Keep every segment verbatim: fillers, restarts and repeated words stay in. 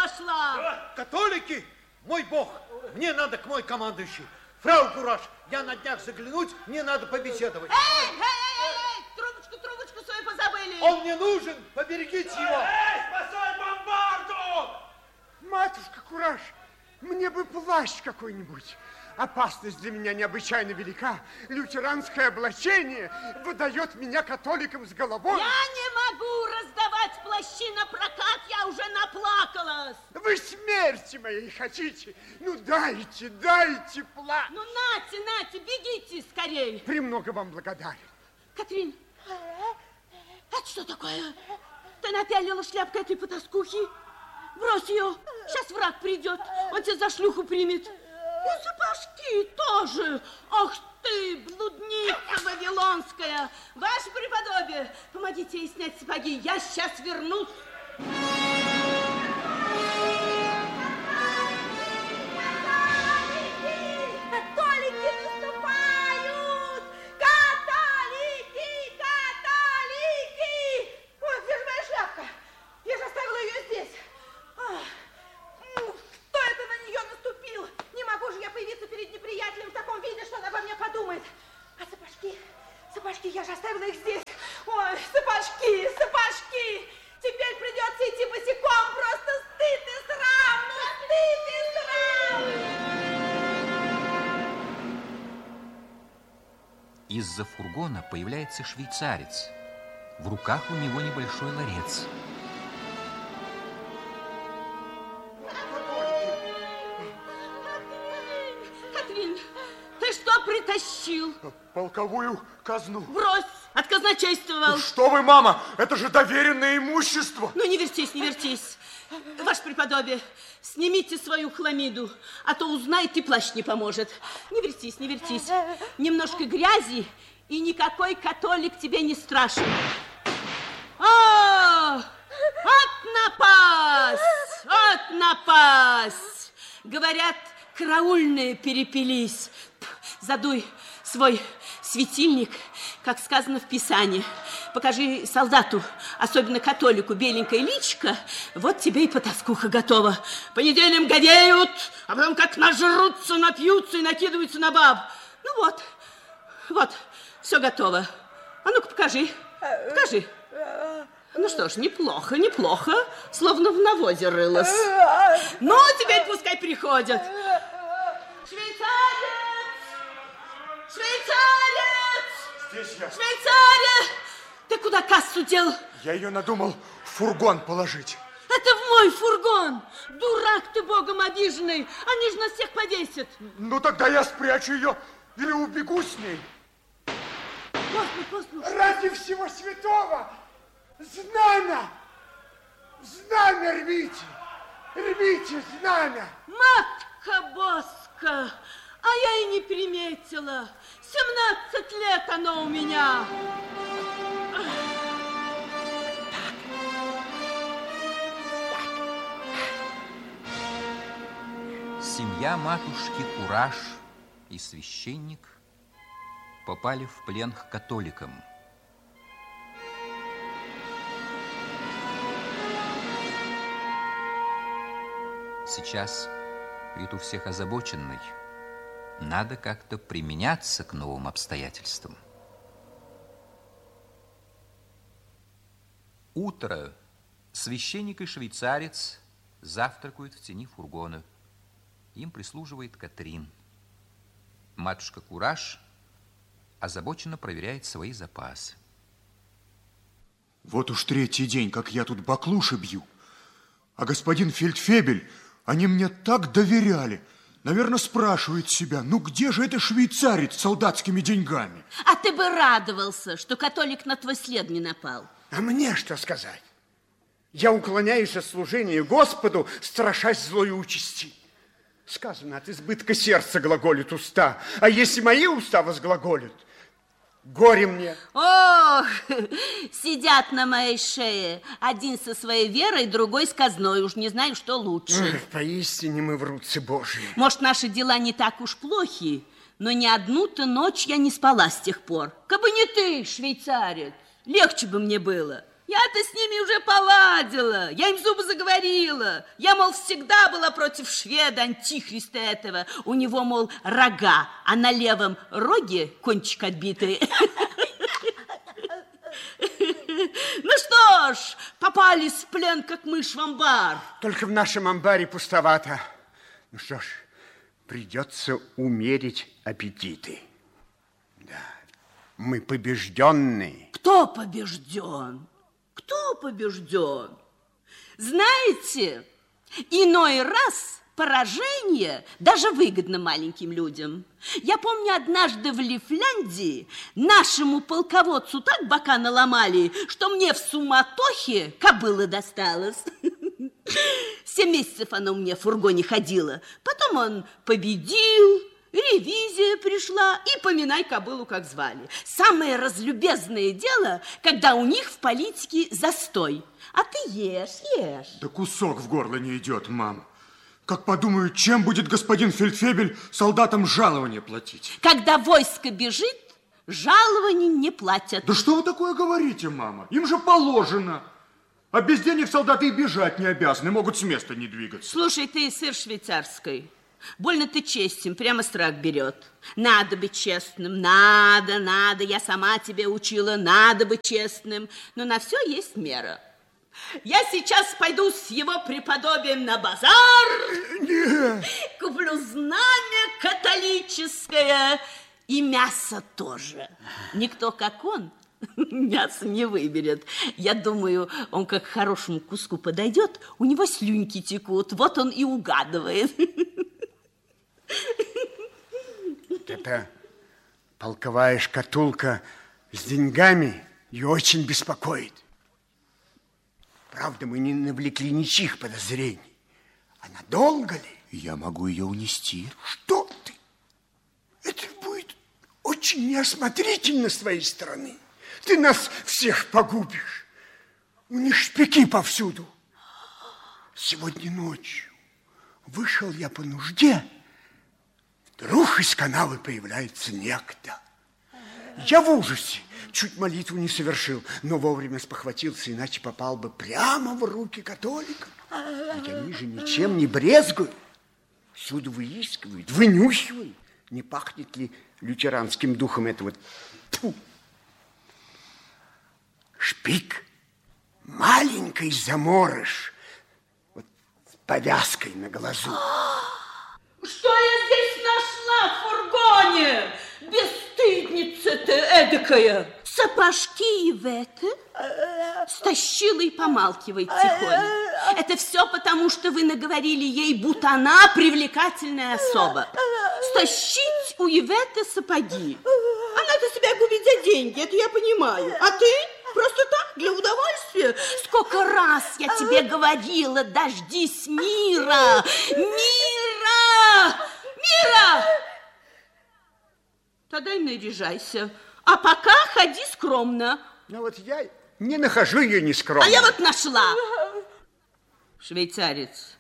пошла. Католики, мой бог, мне надо к мой командующий. Фрау Кураж, я на днях заглянуть, мне надо побеседовать. Эй, эй, эй, эй, трубочку, трубочку свою позабыли. Он мне нужен, поберегите его. Эй, спасай бомбарду! Матушка Кураж, мне бы плащ какой-нибудь. Опасность для меня необычайно велика. Лютеранское облачение выдает меня католиком с головой. Я не могу раздавать плащи на прокат, я уже наплакалась. Вы смерти моей хотите? Ну дайте, дайте плащ. Ну нате, нате, бегите скорее. Премного вам благодарен. Катрин, это что такое? Ты напялила шляпку этой потаскухи? Брось ее, сейчас враг придет, он тебя за шлюху примет. И сапожки тоже. Ах ты, блудница вавилонская. Ваше преподобие, помогите ей снять сапоги, я сейчас вернусь. Католики наступают! Католики! Католики! Ой, где же моя шляпка? Я же оставила ее здесь. Ах, кто это на нее наступил? Не могу же я появиться перед неприятелем в таком виде, что он обо мне подумает. А сапожки? Сапожки, я же оставила их здесь. Ой, сапожки, сапожки! Теперь придется идти босиком. Просто стыд и срам! Ну, стыд и срам! Из-за фургона появляется швейцарец. В руках у него небольшой ларец. Катрин, ты что притащил? Полковую казну. Брось, отказночествовал. Что вы, мама, это же доверенное имущество. Ну, не вертись, не вертись. Ваше преподобие, снимите свою хламиду, а то узнает, и плащ не поможет. Не вертись, не вертись. Немножко грязи, и никакой католик тебе не страшен. О, от напасть, от напасть. Говорят, караульные перепились. Задуй свой светильник, как сказано в Писании. Покажи солдату, особенно католику, беленькое личико, вот тебе и потаскуха готова. По неделям годеют, а потом как нажрутся, напьются и накидываются на баб. Ну вот, вот, все готово. А ну-ка покажи, покажи. Ну что ж, неплохо, неплохо, словно в навозе рылась. Ну, теперь пускай приходят. Швейцарец! Швейцарец! Здесь я. Швейцарец! Ты куда кассу дел? Я ее надумал в фургон положить. Это в мой фургон! Дурак ты, богом обиженный! Они же нас всех повесят! Ну тогда я спрячу ее или убегу с ней. Господи, послушай! Ради всего святого! Знамя! Знамя рвите! Рвите знамя! Матка Боска! А я и не приметила. семнадцать лет оно у меня. Семья матушки Кураж и священник попали в плен к католикам. Сейчас вид у всех озабоченный. Надо как-то применяться к новым обстоятельствам. Утро. Священник и швейцарец завтракают в тени фургона. Им прислуживает Катрин. Матушка Кураж озабоченно проверяет свои запасы. Вот уж третий день, как я тут баклуши бью. А господин фельдфебель, они мне так доверяли. Наверное, спрашивает себя, ну где же это швейцарец с солдатскими деньгами? А ты бы радовался, что католик на твой след не напал. А мне что сказать? Я уклоняюсь от служения Господу, страшась злой участи. Сказано, от избытка сердца глаголит уста. А если мои уста возглаголят, горе мне. Ох, сидят на моей шее. Один со своей верой, другой с казной. Уж не знаю, что лучше. Эх, поистине мы в руце Божьей. Может, наши дела не так уж плохи, но ни одну-то ночь я не спала с тех пор. Кабы не ты, швейцарец, легче бы мне было. Я-то с ними уже поладила, я им зубы заговорила. Я, мол, всегда была против шведа, антихриста этого. У него, мол, рога, а на левом роге кончик отбитый. Ну что ж, попались в плен, как мышь в амбар. Только в нашем амбаре пустовато. Ну что ж, придется умерить аппетиты. Да, мы побежденные. Кто побежден? Кто побежден? Знаете, иной раз поражение даже выгодно маленьким людям. Я помню, однажды в Лифляндии нашему полководцу так бока наломали, что мне в суматохе кобыла досталась. Семь месяцев оно мне в фургоне ходило. Потом он победил, ревизия пришла, и поминай кобылу, как звали. Самое разлюбезное дело, когда у них в политике застой. А ты ешь, ешь. Да кусок в горло не идет, мама. Как подумаю, чем будет господин фельдфебель солдатам жалование платить? Когда войско бежит, жалований не платят. Да что вы такое говорите, мама? Им же положено. А без денег солдаты и бежать не обязаны, могут с места не двигаться. Слушай, ты сыр швейцарский. Больно ты честен, прямо страх берет. Надо быть честным, надо, надо. Я сама тебя учила, надо быть честным. Но на все есть мера. Я сейчас пойду с его преподобием на базар. Нет. Куплю знамя католическое и мясо тоже. Никто, как он, мясо не выберет. Я думаю, он как к хорошему куску подойдет, у него слюньки текут, вот он и угадывает. Эта полковая шкатулка с деньгами ее очень беспокоит. Правда, мы не навлекли ничьих подозрений. А надолго ли? Я могу ее унести. Что ты? Это будет очень неосмотрительно с твоей стороны. Ты нас всех погубишь. У них шпики повсюду. Сегодня ночью вышел я по нужде. Вдруг из канавы появляется некто. Я в ужасе. Чуть молитву не совершил, но вовремя спохватился, иначе попал бы прямо в руки католиков. Ведь они же ничем не брезгуют. Всюду выискивают, вынюхивают. Не пахнет ли лютеранским духом это вот... Тьфу. Шпик, маленький заморыш, вот с повязкой на глазу. Что я здесь нашла в фургоне? Бесстыдница ты эдакая. Сапожки и веты? Стащила и помалкивает тихонько. Это все потому, что вы наговорили ей, будто она привлекательная особа. Стащить у Иветы сапоги. Она-то себя губит за деньги, это я понимаю. А ты? Просто так, для удовольствия? Сколько раз я тебе говорила, дождись мира! Мира! Мира! Тогда и наряжайся. А пока ходи скромно. Ну вот я не нахожу ее нескромно. А я вот нашла. Швейцарец,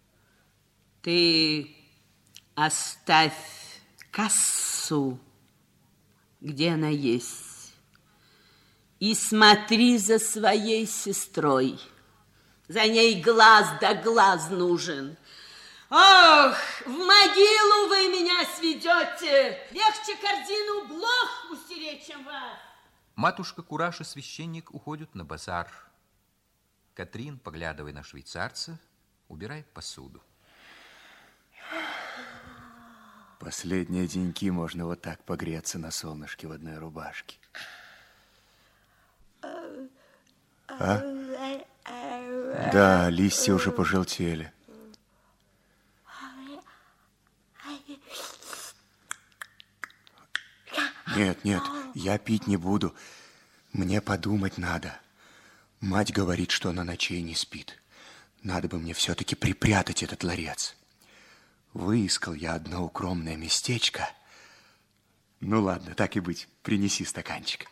ты оставь кассу, где она есть, и смотри за своей сестрой. За ней глаз да глаз нужен. Ох, в могилу вы меня сведете. Легче корзину блох устереть, чем вас. Матушка Кураж и священник уходят на базар. Катрин, поглядывая на швейцарца, убирает посуду. Последние деньки можно вот так погреться на солнышке в одной рубашке. А? Да, листья уже пожелтели. Нет, нет, я пить не буду. Мне подумать надо. Мать говорит, что она ночей не спит. Надо бы мне все-таки припрятать этот ларец. Выискал я одно укромное местечко. Ну ладно, так и быть, принеси стаканчик.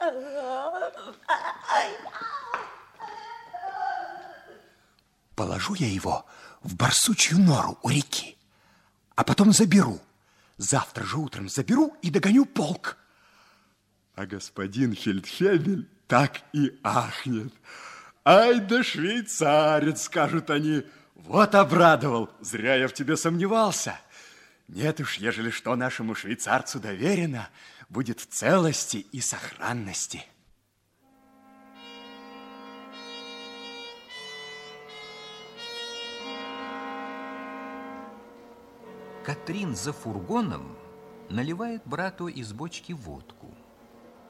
Положу я его в барсучью нору у реки, а потом заберу. Завтра же утром заберу и догоню полк. А господин фельдфебель так и ахнет. Ай да швейцарец, скажут они. Вот обрадовал, зря я в тебе сомневался. Нет уж, ежели что нашему швейцарцу доверено, будет в целости и сохранности. Катрин за фургоном наливает брату из бочки водку.